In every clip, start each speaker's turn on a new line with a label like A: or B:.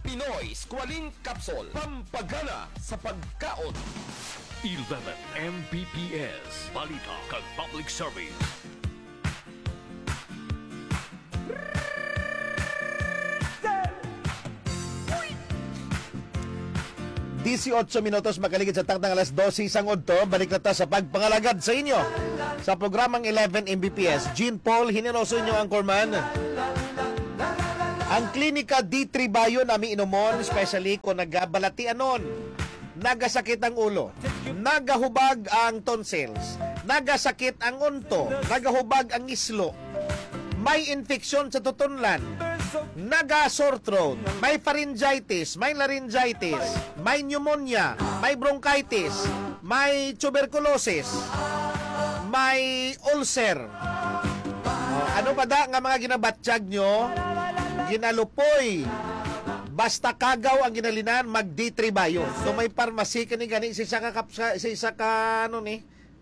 A: Pinoy Squalene Capsule. Pampagana sa pagkaon.
B: 11 Mbps. Balita kag Public Service.
C: Dieciocho minutos makaligid sa tangtang alas 12 isang udto. Balik na ta sa pagpangalagad sa inyo sa programang 11 Mbps. Jean Paul Hineroso inyo ang Corman. Ang klinika D3 Bayo nami inumon, especially kung nagabalatianon, nagasakit ang ulo, nagahubag ang tonsils, nagasakit ang unto, nagahubag ang islo, may infeksyon sa tutunlan, naga-sore throat, may pharyngitis, may laryngitis, may pneumonia, may bronchitis, may tuberculosis, may ulcer. Ano pa da nga mga ginabatsyag nyo? Ginalupoy. Basta kagaw ang ginalinan, mag D3 Bayo. So may pharmacy kani gani sa isa ka ano ni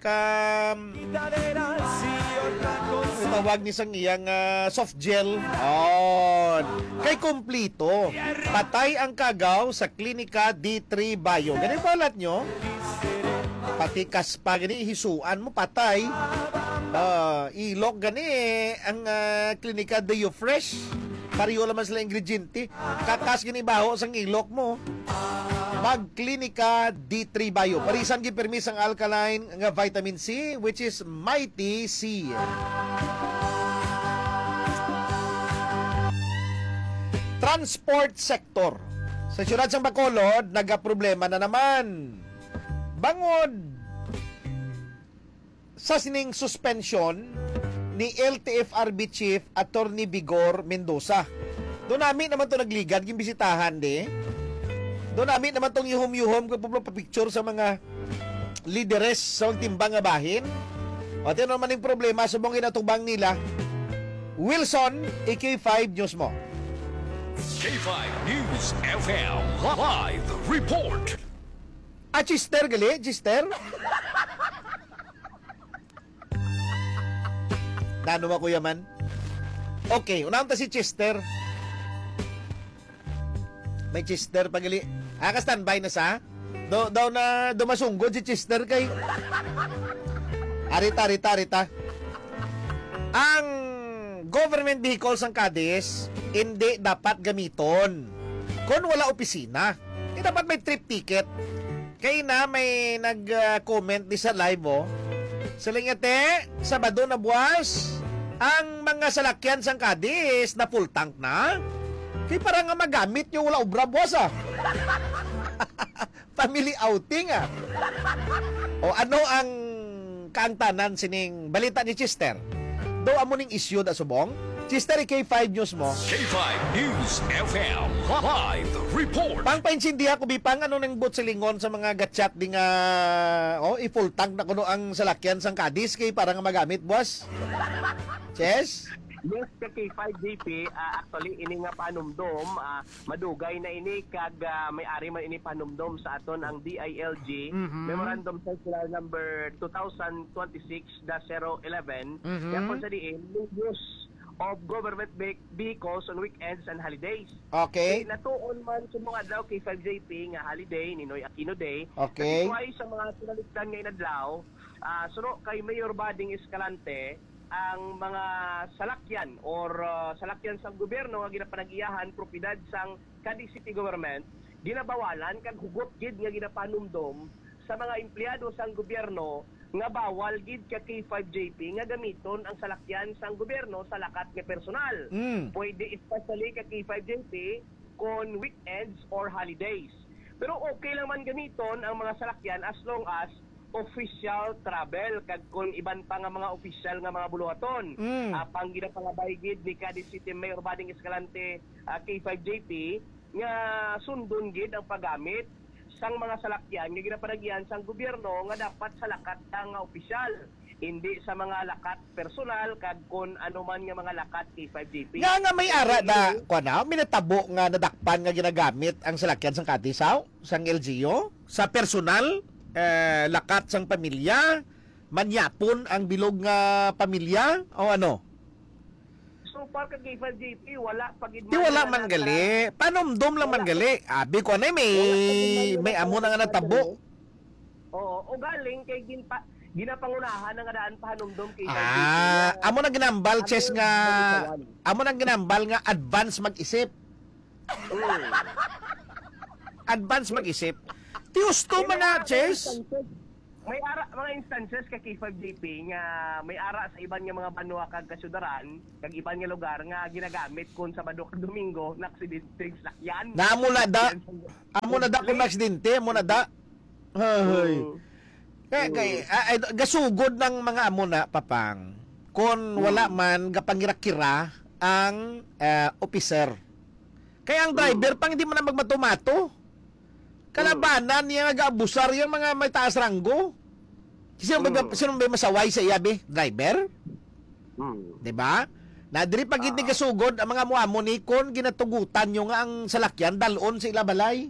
C: tawag ni sang iyang soft gel. Kay kumplito. Patay ang kagaw sa klinika D3 Bayo. Gani balat nyo? Pati kaspa gani hisuan mo patay. Ilok gani ang klinika Deo Fresh. Pariyo naman sila ingrediente. Kakas ginibaho sang ilok mo. Magklinika D3 Bayo. Parisan gipermis ang alkaline nga vitamin C, which is Mighty C. Transport sector. Sa siyudad sang Bacolod, nagaproblema na naman. Bangod sa sining suspension ni LTFRB Chief Attorney Vigor Mendoza. Doon namin naman to nagligad, yung bisitahan Doon namin naman tong yuhom-yuhom kung papicture sa mga lideres sa timbang nga bahin. O tiyan naman yung problema sa mga inatubang nila. Wilson, AK5 News mo.
B: K5 News FM Live Report.
C: Chister gali, Chister. Nano ba kuya man? Okay, unang ta si Chester. May Chester pagali. Ka-standby na sa? Daw na dumasunggod si Chester kay. Arita. Ang government vehicles ang Cadiz hindi dapat gamiton kung wala opisina. Hindi dapat may trip ticket. Kaya na may nag-comment di sa live sa lingate, Sabado na buwas, ang mga salakyan sang Cadiz na full tank na. Kaya parang nga magamit nyo wala obra buwas Family outing O ano ang kaangtanan sining balita ni Chester? Do amo ning issue da subong? Chester, K5 News mo.
B: K5 News FM Live Report.
C: Pangpainsindihan ko bipang ano nang bot silingon sa mga gatchat di nga i-full tank na kuno ang salakyan sang Cadiz kay para nga magamit boss. Chess?
D: Yes, ka K5JP, actually ini nga panumdom, madugay na ini kag may-ari man ini panumdom sa aton ang DILG, Memorandum Circular number 2026-011, kaya kung sa diin, use of government vehicles on weekends and holidays.
C: Okay.
D: Natuon man sa mga adlaw kay 5JP nga holiday, Ninoy Aquino Day.
C: Okay.
D: Kasi sa mga pinalitan nga inadlaw, suno kay Mayor Bading Escalante, ang mga salakyan or salakyan sa gobyerno nga ginapanag-iyahan propiedad sang Cadiz City Government, ginabawalan kag hugot gid nga ginapanumdom sa mga empleyado sang gobyerno nga bawal gid ka K5JP nga gamiton ang salakyan sang gobyerno sa lakat nga personal. Pwede especially ka K5JP kon weekends or holidays. Pero okay lang man gamiton ang mga salakyan as long as official travel kag kung iban pa nga mga official nga mga buluhaton. Pang ginapangabay gid ni Cadiz City Mayor Bading Escalante K5JP nga sundon gid ang paggamit sang mga salakyan nga ginapanagyan sang gobyerno nga dapat sa lakat nga opisyal, hindi sa mga lakat personal kag kun ano man nga mga lakat K5JP.
C: Nga may ara na minatabo nga nadakpan nga ginagamit ang salakyan sang Katisaw, sang LGU sa personal lakat sang pamilya, manyapon ang bilog nga pamilya o ano?
D: So so far kag K5GP wala pagid
C: Di wala man gali. Panumdum lang man gali. Abi ko na may amo na nga natabo.
D: Oo, o galing kay ginapangunahan nga daan pahanumdum kay
C: Amo na ginambal chess nga amo na ginambal nga advance mag-isip. Advance mag-isip. Ti gusto man na chess.
D: May ara mga instances kay K5GP nga may ara sa iban nga mga banwa kag kasyudaran kag iban nga lugar nga ginagamit kon Sabado kag Domingo na aksidente sa lakyan.
C: Amo na da kung aksidente, amo na da. Hay. Kay gasugod ng mga amo na papang kon wala man gapangirakira ang officer. Kaya ang driver pang hindi man na magmatomato. Kalabanan niya nag-abusar yung mga may taas ranggo. Sino ba masaway sa iyabe? Driver? Diba? Nadiri pag hindi gasugod ang mga muamo ni kon ginatugutan nyo nga ang salakyan dalon sa ilabalay.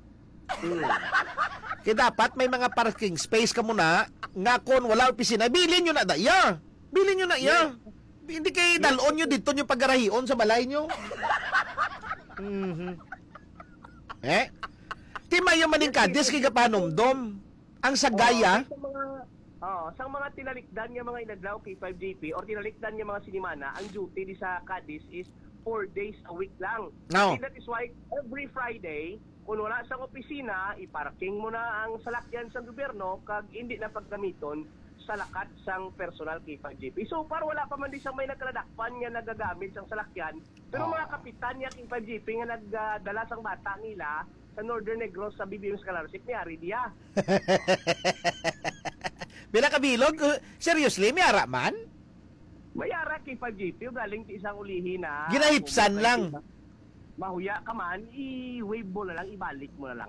C: Kaya dapat may mga parking space ka muna nga kon wala opisina, bilin nyo na da iya. Bilin nyo na iya. Hindi kayo dalon nyo dito nyo paggarahion sa balay nyo. Di mayo maning kadis kay kapanomdom. Ang sagaya
D: sa mga tinalikdan nga mga inadlaw K5GP or tinalikdan nga mga sinimana, ang duty di sa Cadiz is 4 days a week lang.
C: No.
D: And that is why every Friday kung wala sang opisina, iparking mo na ang salakyan sa gobyerno kag hindi na paggamiton sa lakat sang personal K5GP. So para wala pa man di sang may nagkaladakpan nga nagagamit sang salakyan, pero mga kapitan nga K5GP nga nagdala sang bata nila sa Northern Negros sa BBM Scholarship ni Ari Dia.
C: Bila kabilog, seriously, may ara man?
D: May ara K5GP, galing ti isang ulihi na
C: Ginahipsan lang.
D: Mahuya ka man, i-wave mo na lang, ibalik mo na lang.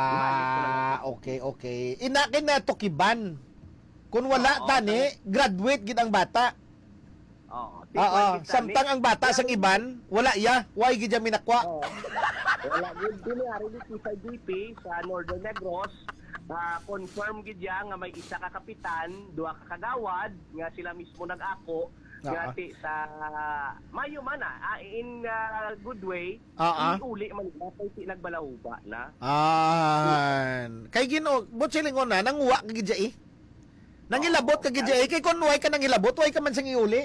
C: Okay. Inakin na tukiban. Kung wala tani, graduate gid ang bata. Samtang ang bata sang iban, wala iya, why gid ya minakwa.
D: Wala gid dinari ni K5GP sa Northern Negros. Confirm gid ya nga may isa ka kapitan, duha ka kagawad nga sila mismo nag-ako gati sa Mayo man in good way iuli man ti nagbalauba na.
C: Kay Ginoo, bot silingon na nanguwa ka gid ya Nangilabot ka gid ya kay kun way ka nangilabot, way ka man sang iuli.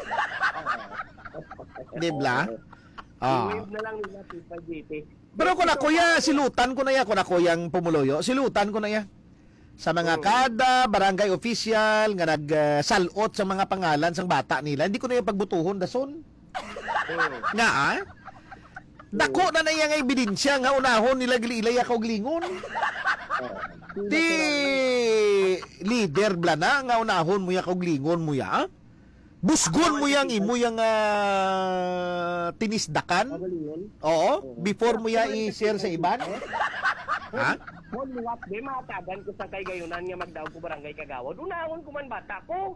C: Dibla?
D: I-wave na lang nila K5GP.
C: Pero kung ako silutan ko na ya, kung ako yang pumuloyo, silutan ko na ya. Sa mga kada, barangay official, nga nagsalot sa mga pangalan sang bata nila, hindi ko na yung pagbutuhon, dason. Nga Dako na na yung ebidensya nga unahon nila gililay ako glingon. Di leader bla na nga unahon mo ya kog glingon mo ya. Busgon mo yang imo yang tinisdakan. Oo, before mo ya i-share sa iban. Ha?
D: Mon liwat di matagan ko sa kay gayunan nga magdaog ko barangay Kagawad. Unahon ko man bata ko.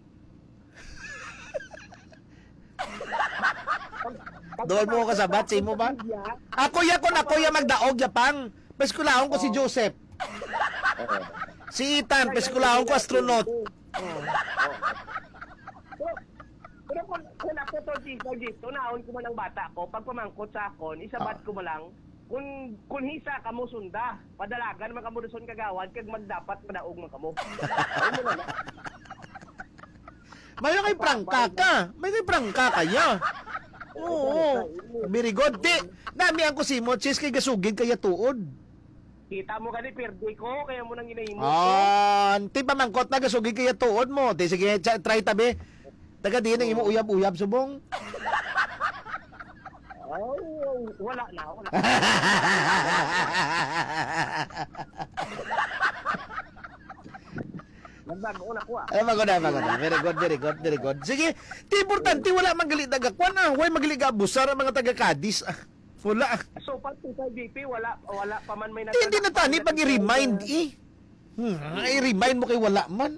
C: Doon mo ko kasabat sa imo ba? Ako ya magdaog yapang. Peskulahon ko si Joseph. Si Ethan, peskulahon ko astronaut.
D: Pero kung ako to dito, naon ko man ang bata ko, pag pamangkot sa akon, isabat ko mo lang, kung hisa ka mo sunda, padalagan man kamo doon Kagawad, kag magdapat madaog man kamo.
C: May kay prangka ka. May kay prangka kaya. Oo. Very good. Nami ang kusimo, chis kay gasugid kaya tuod.
D: Kita mo ka ni Perdi ko, kaya mo nang ginahimo ko.
C: Ti pamangkot na gasugid kaya tuod mo. Ti sige, try tabi. Taga di nang imo uyab-uyab subong.
D: Wala na. Nagbago na ko
C: Maganda. Very good. Sige, ti importante wala magalit dagakwan Huwag magalit abusar ang mga taga Cadiz. Wala.
D: So pag K5GP wala pa man may
C: Hindi na tani pag i-remind i-remind mo kay wala man.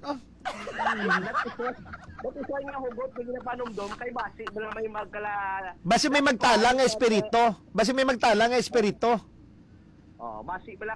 D: Dati sa nga hugot bigla panumdom kay basi wala may magkala.
C: Basi may magtala nga espiritu.
D: Basi pala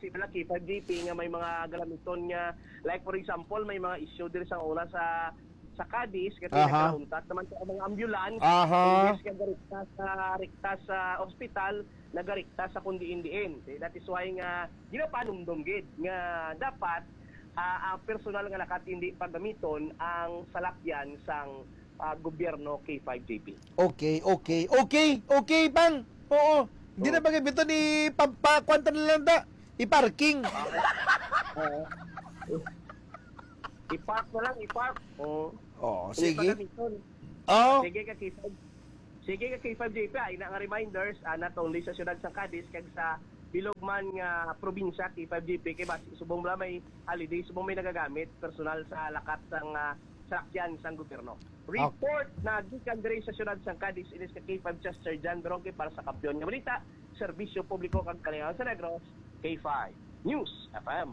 D: K5GP nga may mga galamiton nga like for example may mga issue diri sa una sa sa Cadiz, kasi
C: Aha.
D: nagkauntat naman sa mga ambulance,
C: Aha.
D: imbes ka rikta sa ospital, nagarikta sa kundi-indiin. That is why nga, ginapanumdum gid nga dapat ang personal nga lakat hindi paggamiton ang salakyan sang gobyerno K5JP.
C: Okay, pang. Oo. Di na bagay bito ni pampakwanta na lang da. I-parking.
D: I-park na lang, i-park.
C: Sige.
D: Sige ka K5JP ay na nga reminders not only sa siyudad sang Cadiz kag sa bilogman nga probinsya K5JP kay basi subong bala may holiday subong may nagagamit personal sa lakat sang sakyan sang gobyerno. Report na gikan diri sa siyudad sang Cadiz inis ka K5 Chester Jan Bronque para sa Kampiyon nga balita, serbisyo publiko kag kalingawan sa Negros, K5 News FM.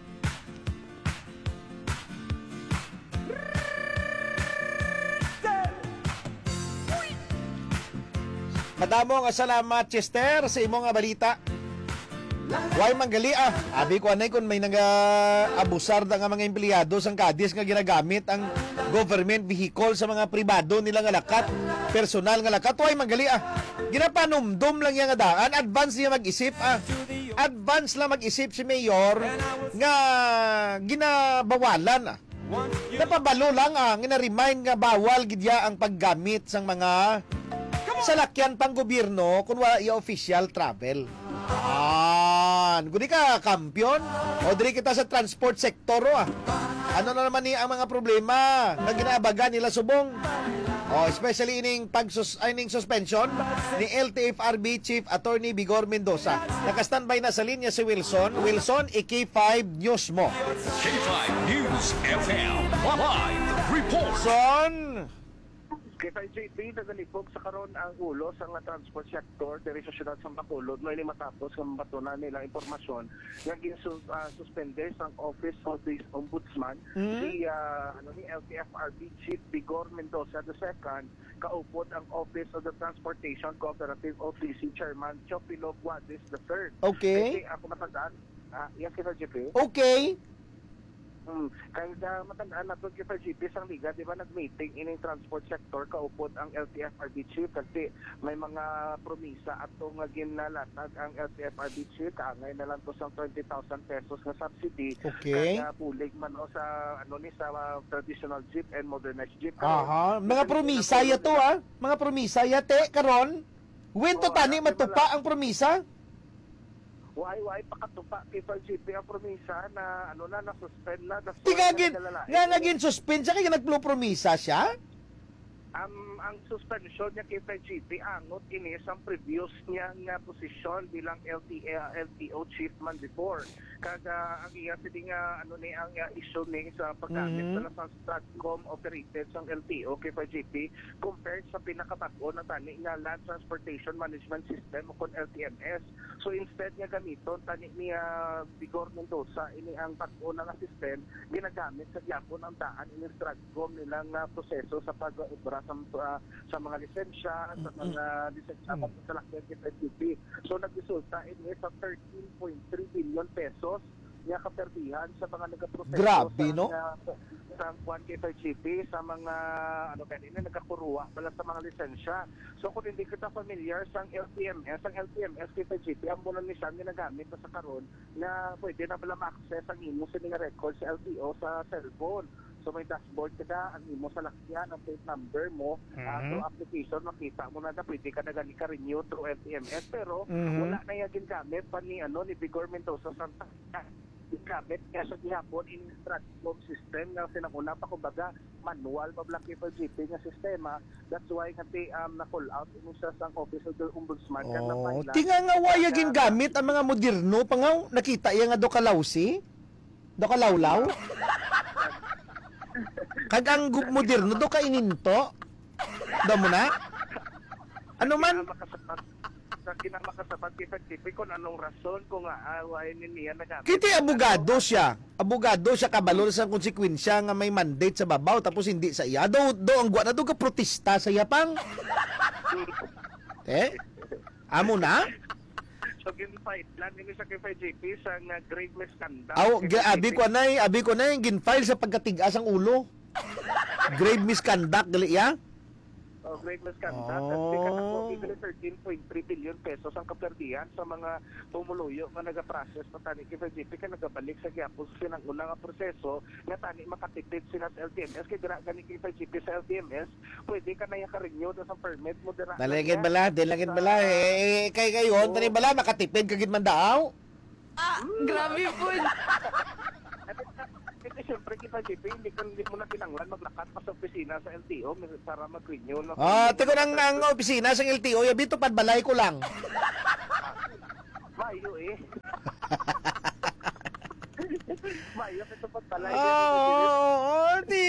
C: Madamo nga salamat, Chester, sa imong nga balita. Way manggali abi ko anay kung may naga-abusar nga mga empleyado sang Cadiz nga ginagamit ang government vehicle sa mga pribado nila nga lakat, personal nga lakat, way manggali ginapanumdum lang yang nga daan, advance niya mag-isip advance lang mag-isip si Mayor nga ginabawalan napabalo lang gina-remind nga bawal gidya ang paggamit sang mga salakyan pang gobyerno kung wala i-official travel. Gudi ka kampiyon o diri kita sa transport sector ano na naman ni ang mga problema na ginaabaga nila subong especially ining ining suspension ni LTFRB Chief Attorney Vigor Mendoza. Naka-standby na sa linya si Wilson, K5 News mo.
B: K5 News FM Live Report.
C: Son,
E: K5JP nagalipog sa karon ang ulo sa nga transport sector diri sa syudad sa Bacolod no ini matapos ang batunan nila impormasyon nga suspende sang Office of the Ombudsman si LTFRB Chief Vigor Mendoza II kaupod ang Office of the Transportation Cooperative Office Chairman Chopilo Guadis III.
C: Okay.
E: Kasi ako matandaan yes K5JP.
C: Okay.
E: Kaya matandaan nato sa GP sang liga, di ba nag-meeting ining transport sector kaupod ang LTFRB chief kasi may mga promisa ato nga ginalatag ang LTFRB chief kaangay na lang to sang 20,000 pesos nga subsidy.
C: Okay.
E: Kaya pulig man sa sa traditional jeep and modernized jeep.
C: Mga promisa ya to mga promisa ya te karon. When to tani matupa ang promisa?
E: Why pakatupa kay GP ang promisa na na-suspend na.
C: Tigagin, nga naging suspend siya kaya nagplo-promisa siya?
E: Ang suspension niya kay GP angot ini sa previous niya nga posisyon bilang LTO chief man before. Kaga ang iya pwede nga ang issue ni sa paggamit sa Stratcom operated sa LTO kay GP compared sa pinakabago na tani nga Land Transportation Management System o kon LTMS. So instead nga gamiton tani niya Vigor Mendoza ini ang bago na nga system ginagamit sa gyapon ang daan ini Stratcom nilang proseso sa pag-obra sa mga lisensya, sa mga lisensya sa salakyan kay GP. So nagresulta ini sa 13.3 billion pesos niya kaperdihan sa mga nagaproseso.
C: Grabe, no?
E: Sa Juan K5GP, sa mga kanina nagkakuruwa pala sa mga lisensya. So kung hindi kita familiar sa LTMS K5GP ang muna ni siya ginagamit sa karon na pwede na pala ma-access ang imo sa mga records sa LTO sa cellphone. So may dashboard ka ang imo sa lakyan, ang plate number mo, through application, makita mo na pwede ka na gani ka renew through LTMS pero wala na yung gingamit pa ni Vigor Mendoza sa gingamit kaya sa gihapon in Stratcom system na sinanguna pa kumbaga manual pa black paper GP nga sistema. That's why ngati na-call out mo sa Office of the Ombudsman
C: tinga nga waya gingamit ang mga moderno pangaw nakita iya nga do kalawsi do kalawlaw kag ang moderno do ka ininto da mo na ano man
E: sa kinamakasapat kay kung anong rason kung away niya nagamit.
C: Kiti abogado siya kabalo sa konsekwensya nga may mandate sa babaw tapos hindi sa iya do ang guwa na do ka protesta sa iya pang amo na
E: so gin-fight lang ni sa K5JP sa grave misconduct.
C: abi ko na yung gin-file sa pagkatigas ang ulo. Grave misconduct gali ya.
E: Great misconduct.
C: Oh.
E: At sikat ako, bibili 13.3 billion pesos ang kaperdihan sa mga pumuluyo nga nagaprocess na tani kay GP ka nagabalik sa gyapon sa unang nga proseso nga tani makatipid sila sa LTMS kay dira gani kay GP sa LTMS pwede ka na ka-renew sa permit mo dira.
C: Dalagin bala, dalagin bala. Kay kayon, tani bala makatipid kagid man daw.
F: Grabe po.
E: Kasi siyempre kita GP, hindi mo na kinanglan maglakat pa sa opisina sa LTO para mag-renew. No?
C: Tiko nang ang opisina sa LTO, yabito padbalay ko lang.
E: Mayo eh. Mayo ito pagbalay.
C: Di.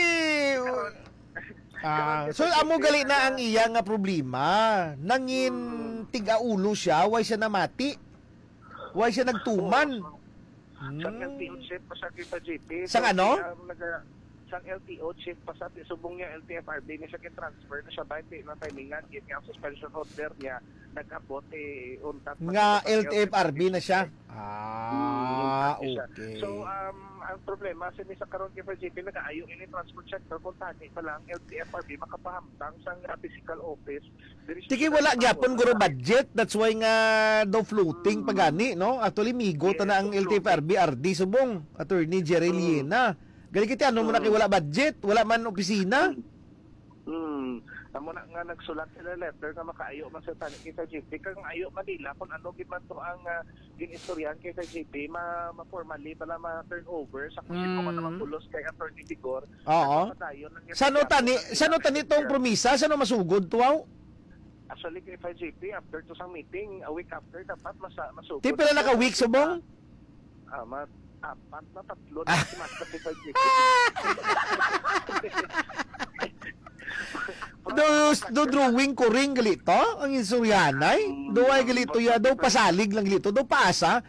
C: So amo gali na ang iya nga problema. Nangin tigaulo siya, way siya namati. Way siya nagtuman.
E: Sang LTO chief pa sa kita GP.
C: Sang ano?
E: Sang LTO chief pa sa subong niya LTFRB niya siya ki-transfer na siya ba na timingan yun nga ang suspension order niya nag-abot untat
C: Nga LTFRB na siya.
E: Okay.
C: Okay.
E: So ang problema sa karon kay GP nag-aayo ini transport sector kung tani pa lang LTFRB makapahamtang sang physical office.
C: Tiki wala gyapon guro budget, that's why nga daw floating pagani no. Actually migo ta na ang LTFRB RD subong attorney Jerry Liena. Gali kiti ano mo na kay wala budget, wala man opisina.
E: Amo na nga nagsulat sila letter nga makaayo man sa tani kay GP kang ayo Manila kung ano gid man to ang ginistoryan kay GP ma-formally pala ma-turnover sa kusin ko man mapulos kay Attorney Vigor.
C: Oo. Sano tani tong promisa, sano masugod tuaw?
E: Actually kay GP after to sang meeting a week after dapat masugod.
C: Ti pila naka week subong?
E: Apat na tatlo na si Master kay GP.
C: Do drawing ko ring galito ang insuryanay. Do ay galito ya, do pasalig lang galito, do paasa.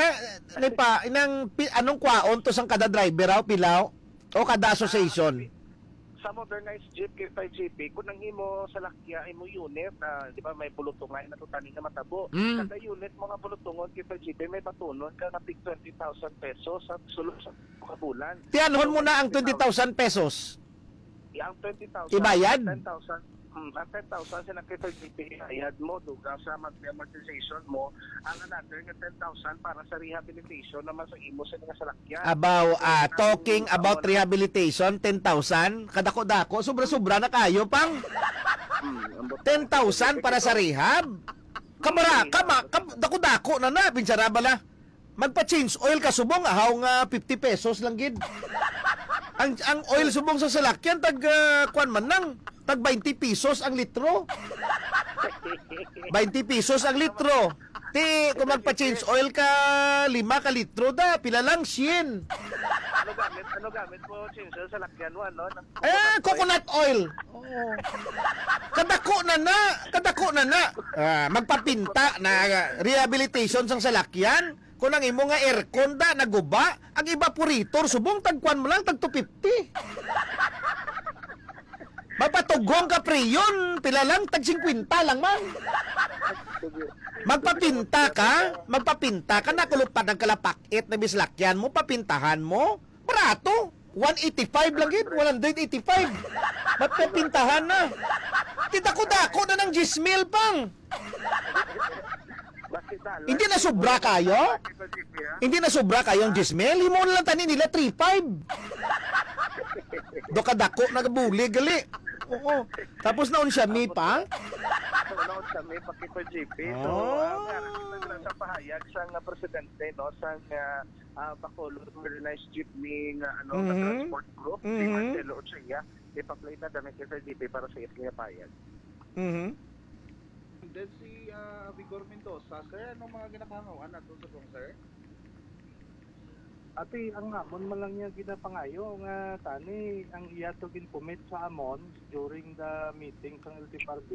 C: Anong kwaon to sang kada driver raw pilaw o kada association?
E: Sa modernized jeep kay GP kung nang imo sa lakya imo unit di ba may pulutungan na tani na matabo. Kada unit mga pulutungon kay GP may patunon ka na 20,000 pesos sa sulod sa bulan.
C: Tianhon mo na ang 20,000 pesos.
E: Ang 20,000
C: ibayad?
E: 10,000 ang 10,000 sa nakita GP ayad mo duga sa amortization mo ang another nga 10,000 para sa rehabilitation naman sa imo sa mga salakyan.
C: Talking about rehabilitation 10,000 kadako-dako sobra-sobra na kayo pang 10,000 para sa rehab. Dako-dako na pinsara bala. Magpa-change oil ka subong ahaw nga 50 pesos lang gid. Ang oil subong sa salakyan tag kuan man nang tag 20 pesos ang litro. 20 pesos ang litro. Ti kung magpa-change oil ka 5 ka litro da pila lang 100.
E: Ano gamit mo change oil sa salakyan mo ano?
C: Coconut oil. Kadako na na. Magpapinta na rehabilitation sang salakyan. Kung ang imo nga aircon da naguba, ang evaporator subong tagkuan mo lang tag 250. Mapatugong ka preyon, pila lang tag 50 lang man. Magpapinta ka nakulupad ang kalapakit na bislakyan mo, papintahan mo, barato. 185 lang gid, 185. Magpapintahan na. Tidako-dako na ng 10,000 pang. Hindi na sobra kayo? Hindi na sobra kayong 10,000? Himo na lang tani nila 3,500. Do kadako nagabuli gali. Oo. Tapos naon siya mi pa?
E: Naon siya mi pa kay GP. So, sa pahayag sang presidente no sang Bacolod Modernized Jeepney nga transport group si Marcelo Ochea ipa-play na dami kay GP para sa iya pahayag.
G: Then si Vigor Mendoza, sir, anong mga ginapangawan nato sa kong sir?
H: Ati, ang amon man lang niya ginapangayo nga tani, ang iya to ginpumit sa amon during the meeting sa LTFRB,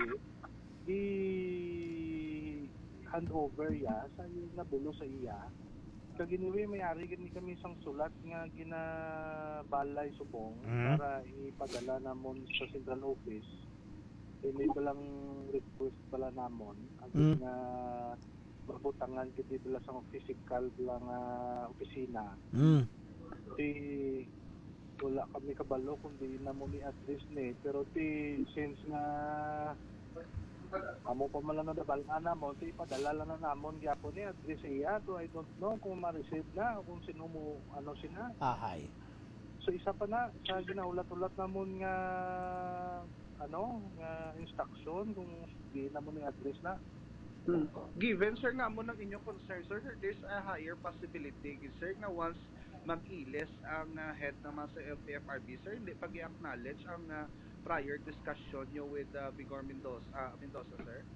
H: i-hand over ya sa nabulo sa iya. Kaginiwi, may-ari gini kami isang sulat nga ginabalay subong para ipadala namon sa central office. May balang request pala namon ang na mabutangan kiti pala sa physical lang opisina. wala kami kabalo kundi na mo ni address ni, pero since nga amo pa man lang nadabalaan namon, ipadala lang na namon gyapon ni address iya, so I don't know kung ma-receive na o kung sino mo ano sina.
C: Ahay.
H: So isa pa na sa ginaulat-ulat namon nga nga instruction kung di namon ni address na.
G: Given, sir, nga mo ng inyong concern, sir, there's a higher possibility, sir, na once mag-ilis ang head naman sa LTFRB, sir, hindi pag i-acknowledge ang prior discussion nyo with Vigor Mendoza, sir?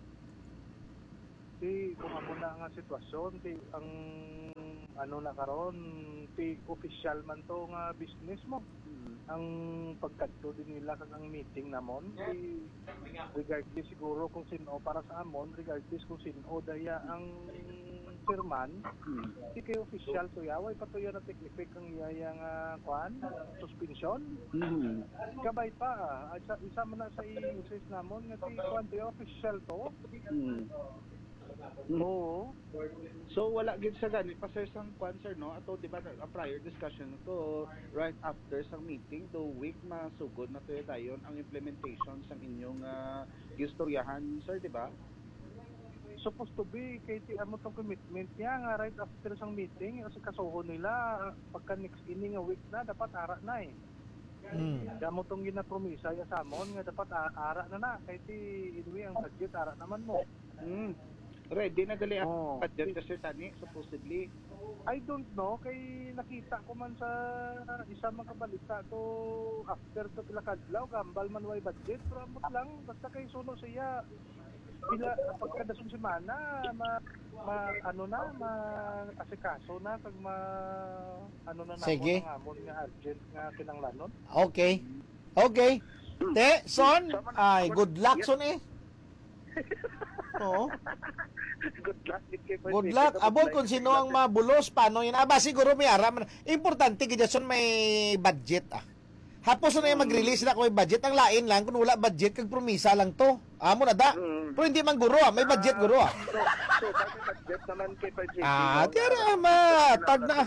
H: Kung ako na nga sitwasyon, ang na karon, official man to nga business mo. Ang pagkadto din nila kang meeting namon, regardless siguro kung sino para sa amon, regardless kung sino daya ang chairman, kay official to yaway patuyo na technique ang iyang suspension. Kabay pa, isa man na sa i-insist namon nga ti official to. Oo.
G: So wala gid sa gani pa sir sang sir, no, ato di ba a prior discussion to right after sang meeting to week masugod na to dayon ang implementation sang inyong gistoryahan, sir, di ba?
H: Supposed to be kay ti amo tong commitment niya nga right after sang meeting kasi kasuhon nila pagka next ini nga week na dapat ara na eh. Damo tong ginapromisa ya sa amon nga dapat ara na kay ti anyway ang budget ara naman mo.
G: Ready na gali ang budget kasi tani supposedly.
H: I don't know kay nakita ko man sa isa mga balita to after to pila kadlaw gambal man way budget pero amot lang basta kay suno siya pila pagkadasong semana asikaso na kag na
C: Sige.
H: nga amon nga urgent nga kinanglanon.
C: Okay. Te, son, ay, good luck, son eh. Oo. Good luck. Abol kung sino ang mabulos, paano yun? Aba, siguro may aram. Importante, Gideon, may budget Hapos na yung mag-release na kung may budget. Ang lain lang, kung wala budget, kag promisa lang to. Amo na da. Pero hindi man guro may budget guro
E: So, bakit budget naman kay Pajiki?
C: Tira, tag na.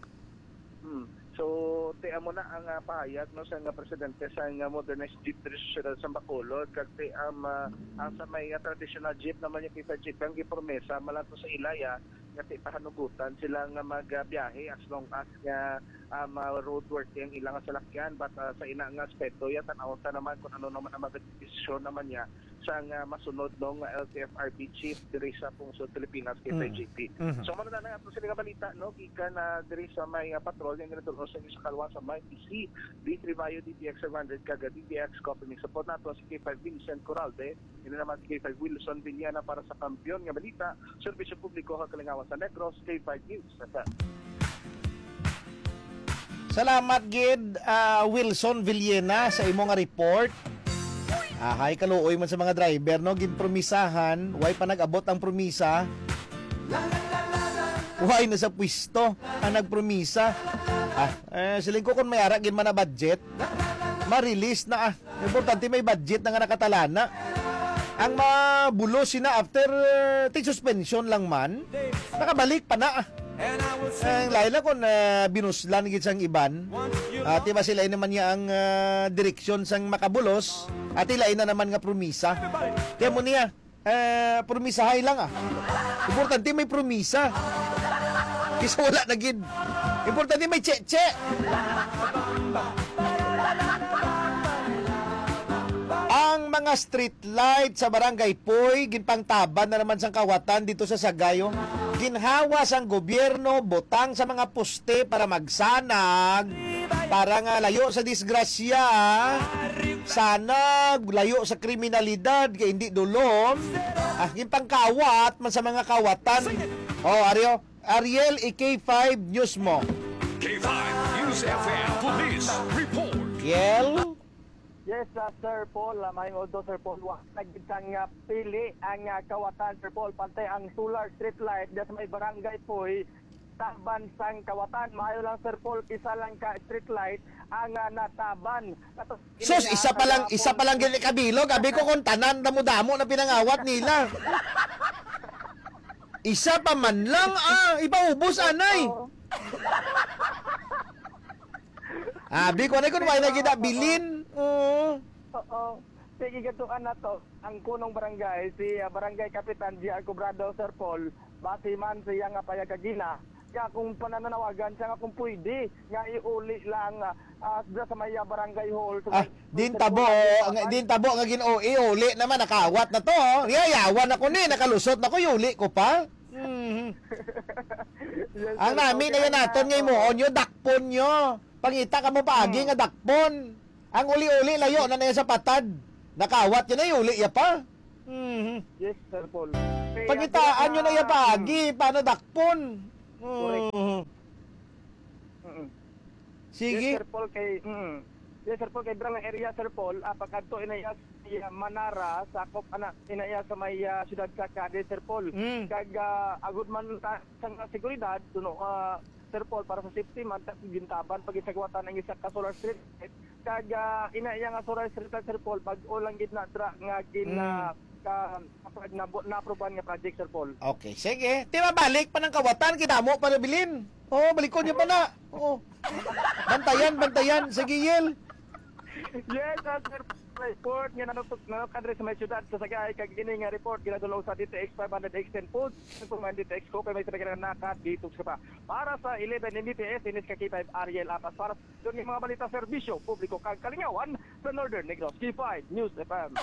E: So, tiyan mo na ang pahayag no sa presidente sa modernized jeep traditional sa Bacolod kag tiam ang sa may traditional jeep naman yung kita jeep ang gipromesa malato sa Ilaya nga ti pahanugutan sila nga magbiyahe as long as nga roadworthy ang ilang salakyan but sa ina nga aspeto ya tan-aw ta naman kung ano naman ang magdesisyon naman niya sa masunod ng LTFRB chief diri sa Pungsod Pilipinas kay PGP. So man na nga sila nga balita no gikan na diri sa may patrol nga ginatulong sa kalwa sa may PC D3 Bayo DTX 700 kaga DTX Company support nato si K5 Vincent Corralde ini naman si K5 Wilson Viñana para sa kampiyon nga balita serbisyo publiko sa Kalingawan sa Negros K5 News.
C: Salamat gid Wilson Villena sa imong nga report. Hay kaluoy man sa mga driver no ginpromisahan, way pa nag-abot ang promisa. Way na sa pwesto ang nagpromisa. Siling ko kung may ara gin man na budget, ma-release na Importante may budget na nga nakatalana. Ang mabulo sina after suspension lang man, nakabalik pa na. Ang laila kung binuslan gid sang iban. At iba sila naman niya ang direksyon sang makabulos at ilain na naman nga promisa. Kaya mo niya, promisahay lang Importante may promisa. Kasi wala na gid. Importante may che-che. Ang mga street light sa Barangay Poy, ginpangtaban na naman sang kawatan dito sa Sagayo. Ginhawa sang gobyerno, botang sa mga poste para magsanag, para nga layo sa disgrasya, sanag, layo sa kriminalidad, kaya hindi dulom. Ginpangkawat man sa mga kawatan. Ariel, K5 News mo.
B: K5 News FM Police Report.
C: Kiel?
I: Yes, Sir Paul. Mayong odo, Sir Paul. Nagkitang pili ang kawatan, Sir Paul. Pantay ang solar street light sa may barangay Poy. Taban sang kawatan. Mayo lang, Sir Paul. Isa lang ka street light ang nataban.
C: Sus, isa pa lang gili kabilog. Abi ko kung tanan damo-damo na pinangawat nila. Isa pa man lang, ipaubos anay. Abi ko na kung may nagida bilin. Oo.
I: Oo. Sige, gatuan na to. Ang kunong barangay, si Barangay Kapitan G.R. Cobrado, Sir Paul, base man siya nga payagagina. Kaya kung panananawagan siya nga kung pwede, nga iuli lang sa may barangay hall.
C: Din tabo nga uli naman nakawat na to. Yayawan ako ni, nakalusot na ko yuli ko pa.
I: Yes,
C: Ang
I: sir,
C: namin na
I: okay
C: yan naton ngay mo onyo dakpon nyo. Pangita ka mo paagi nga dakpon. Ang uli-uli layo na sa patad. Nakawat yun na yuli ya pa.
I: Yes, Sir Paul.
C: Pagitaan nyo na ya paagi, paano dakpon? Sige.
I: Yes, Sir Paul, Yes, Sir Paul, kay Brang area, Sir Paul, pagkanto inaya sa Manara, sakop inaya sa may siyudad sa Cadiz, Sir Paul. Kag agud man sa seguridad, Sir Paul, para sa safety man, gintaban pag isagwatan ang isa ka Solar Street. Kag inaya nga Solar Street, Sir Paul, pag ulang gitna dra nga na-aproban nga project, Sir Paul.
C: Okay, sige. Di ba balik pa ng kawatan, kinamo para bilin. Oo, balikon niyo pa na. Oo. Bantayan. Sige, Yel.
I: Yes, Sir report nga nanukadre sa may syudad sa Sagay kag ini nga report ginadulaw sa DTX 500 extend food kung man DTX ko may talaga nakad dito sa pa para sa 11 MBPS inis ka K5 Ariel Apas para sa mga balita serbisyo publiko kag kalingawan sa Northern Negros K5 News FM.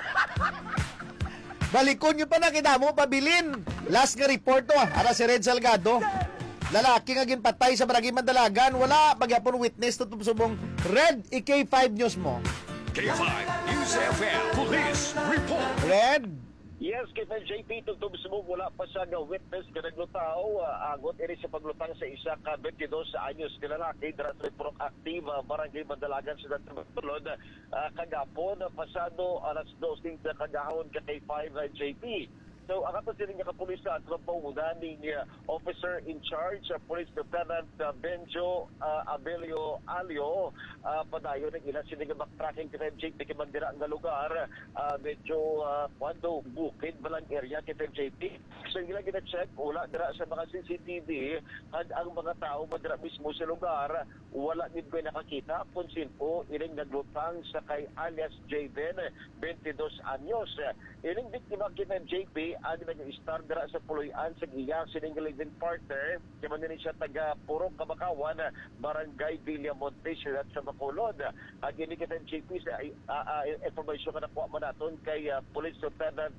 C: Balikon nyo pa na, kinamo pabilin. Last nga report to, ara si Red Salgado. Lalaki nga ginpatay sa Barangay Mandalagan. Wala, pagyapon witness to subong Red, K5 News mo.
B: K5 News FM Police Report.
C: Red?
J: Yes, kita JP tugtog mo wala pa sa witness nga naglutaw agot iri sa paglutang sa isa ka 22 anyos nga lalaki dira sa Purok Active Barangay Mandalagan sa Tulod kagapon pasado alas 2 sa kagahon ka kay 5 JP. So, ang ato siling kapulisan at trabahunan ni Officer in Charge, Police Lieutenant Benjo Abelio Alio, padayon ng ilang siling backtracking kita JP kimandira ang lugar, medyo kwando bukid balang area kita JP. So, ilang gina-check, wala dira sa mga CCTV, at ang mga tao madira mismo sa lugar, wala din ba nakakita kung sino ilang naglutang sa kay alias Javen, 22 anyos. Ilang biktima kita JP, ang nag-star dira sa Puloy-an sa iyang single living partner kaya man din siya taga Purok Kabakawan Barangay Villamonte at sa Bacolod. Ang ini kita JP sa information na nakuha man naton kay Police Lieutenant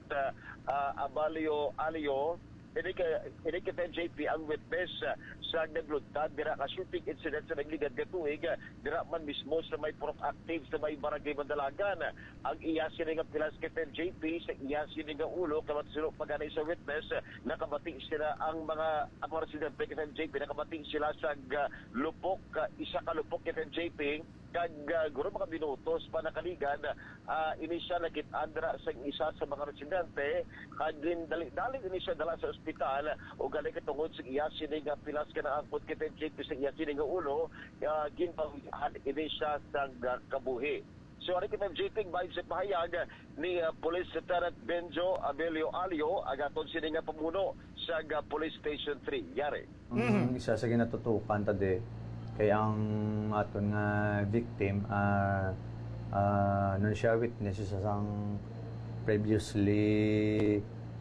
J: Abalio Alio. Ini kita JP ang witness sa naglutad dira ka shooting incident sa nagligad nga tuig dira man mismo sa may Purok Active sa may Barangay Mandalagan. Ang iya sini nga pilas kita JP sa iya sini nga ulo kamat sila pagana sa witness nakabati sila ang mga resident kita JP nakabati sila sa lupok isa ka lupok kita JP kag guro mga binutos pa nakaligan inisyal nakit-an dira sa isa sa mga residente kag dali ini siya dala sa ospital o gali katungod sa iya sini nga pilas ka na angkot kita JP sa iya sini nga ulo ginpanghan ini siya sa kabuhi. So, ari kita JP vibes at mahayag ni Police Lieutenant Benjo Abelio Alio agaton sini nga pamuno sa Police Station 3. Yari.
K: Isa sa ginatutukan tadi kay ang aton nga victim non siya witness sa sang previously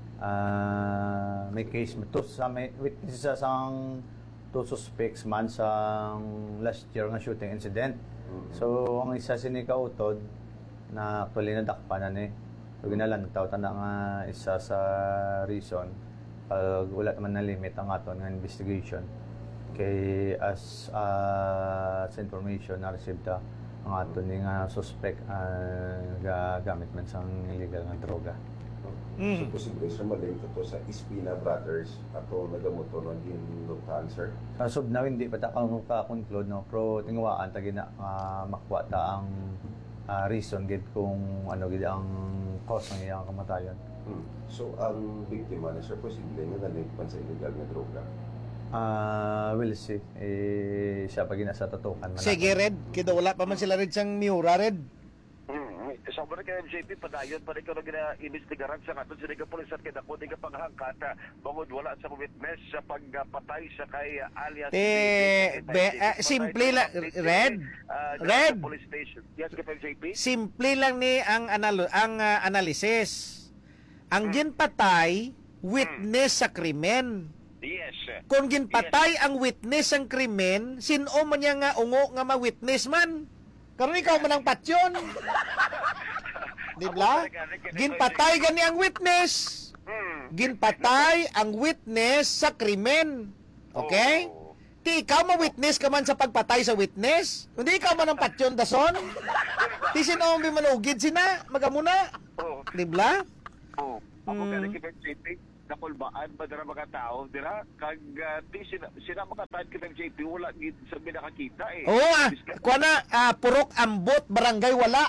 K: may case to sa may witness sa sang two suspects man sa last year nga shooting incident. So ang isa sini kautod na actually nadakpan na ni so ginalan tawta na nga isa sa reason pag wala naman na limit ang aton nga investigation kay as sa information na received ang aton nga suspect gamit man sang illegal nga droga.
L: So, posible sa maling to sa Espina Brothers ato nagamoto ng ginlutaan, sir?
K: So, now hindi pa ta ka-conclude, no? Pero tingawaan, tagi na makuha ta ang reason gid kung ano gid ang cause ng iyang kamatayon.
L: So, ang biktima na, sir, posible nga nalink man sa illegal na droga?
K: We'll see. Siya pag sa tatukan.
C: Sige, Red. Kaya wala pa man sila Red siyang miura, Red.
J: Kasama na kay MJP, padayon pa rin ka na investigaran sa katon sa mga pulisan kay dako di ka panghangkat bangod wala sa witness sa pagpatay sa kay alias
C: simple lang, Red.
J: Police station. Yes, kay MJP.
C: Simple lang ni ang analysis. Ang ginpatay witness sa krimen.
J: Yes.
C: Kung ginpatay ang witness ang krimen, sino man niya nga ungo nga ma-witness man? Karon ikaw man ang patyon. Di ba? Ginpatay gani ang witness. Ginpatay ang witness sa krimen. Okay? Ti ikaw ma-witness ka man sa pagpatay sa witness? Hindi ikaw man ang patyon dason? Ti sino ang bimanugid sina? Magamuna. Di ba?
J: Ako kaya kay JP, nakulbaan ba dira mga tao, dira? Kag sina mga tao kay JP, wala gid sa nakakita eh.
C: Oo, kuha na, purok ambot, barangay wala.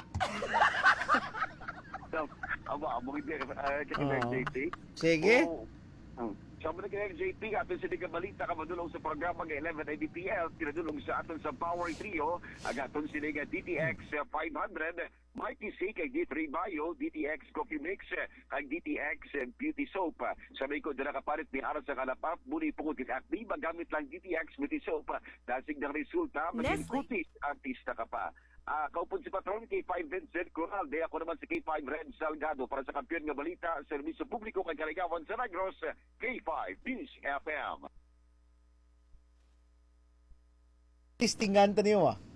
J: Amo hindi kay JP.
C: Sige.
J: Sabi na kay JP, aton sa mga balita ka madulong sa programa ng 11 IDPL, tinadulong sa aton sa Power Trio, agaton sila nga DTX 500, Mighty C kay D3 Bio, DTX Coffee Mix, kay DTX Beauty Soap. Sabi ko, dila kapalit ni Aras sa kalapap, muli pungod kit-active, gamit lang DTX Beauty Soap. Dasig ng resulta, maging kutis, artista ka pa. Kaupon si Patron, K5 Vincent Corralde. Ako naman si K5 Red Salgado para sa kampiyon nga balita, serbisyo publiko kay Kaligawan sa Negros, K5 News FM.
C: Tistingan ta niyo